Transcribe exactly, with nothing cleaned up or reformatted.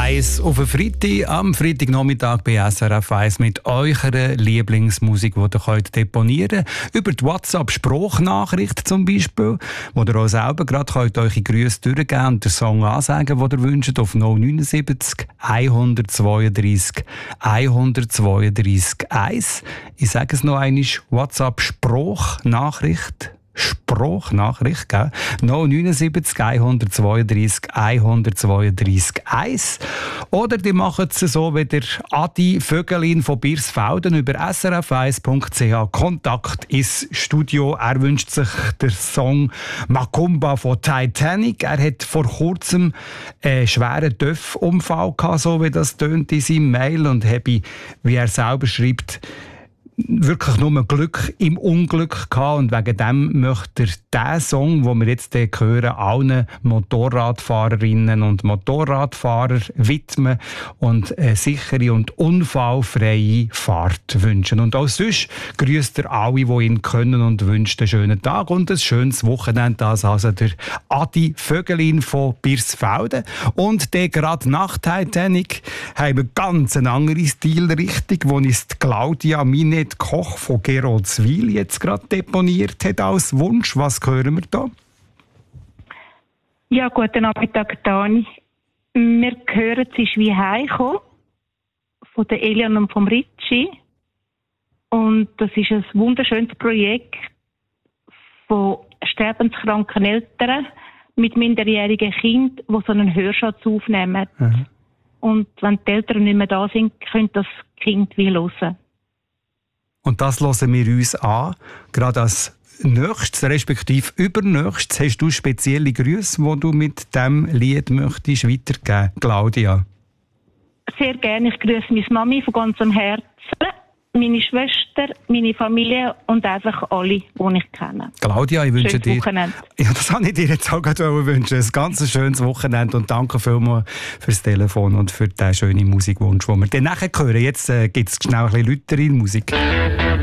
eins auf einen Freitag, am Freitagnachmittag bei S R F eins mit eurer Lieblingsmusik, die ihr könnt deponieren könnt. Über die WhatsApp-Sprachnachricht zum Beispiel, wo ihr auch selber gerade könnt eure Grüße durchgeben und den Song ansagen, den ihr wünscht, auf null neun sieben null eins zwei drei eins zwei drei eins. Ich sage es noch einmal, WhatsApp-Sprachnachricht. Sprachnachricht, gell? null neun sieben eins zwei drei eins zwei drei eins. Oder die machen es so wie der Adi Vögelin von Birsfelden über s r f eins punkt c h. Kontakt ins Studio. Er wünscht sich den Song Macumba von Titanic. Er hat vor kurzem einen schweren Töpfunfall gehabt, so wie das tönt in seinem Mail, und habe, wie er selber schreibt, wirklich nur Glück im Unglück gehabt, und wegen dem möchte er diesen Song, den wir jetzt hören, allen Motorradfahrerinnen und Motorradfahrer widmen und eine sichere und unfallfreie Fahrt wünschen. Und auch sonst grüßt er alle, die ihn können, und wünscht einen schönen Tag und ein schönes Wochenende. Das also der Adi Vögelin von Birsfelden. Und der gerade nach Titanic haben wir ganz eine andere Stilrichtung, wo ist Claudia Minet Koch von Geroldswil jetzt gerade deponiert hat als Wunsch. Was hören wir da? Ja, guten Nachmittag, Dani. Wir hören «Es ist wie heimgekommen» von der Elian und vom Ritchie. Und das ist ein wunderschönes Projekt von sterbenskranken Eltern mit minderjährigen Kindern, die so einen Hörschatz aufnehmen. Mhm. Und wenn die Eltern nicht mehr da sind, können das Kind wie hören. Und das hören wir uns an. Gerade als nächstes, respektive übernächstes, hast du spezielle Grüße, die du mit diesem Lied möchtest weitergeben, Claudia? Sehr gerne. Ich grüße meine Mami von ganzem Herzen, meine Schwester, meine Familie und einfach alle, die ich kenne. Claudia, ich wünsche schönes dir... Wochenende. Ja, das habe ich dir jetzt auch gerade wünschen. Ein ganz schönes Wochenende, und danke vielmals fürs Telefon und für den schönen Musikwunsch, den wir dann nachher hören. Jetzt äh, gibt es schnell ein bisschen lautere Musik.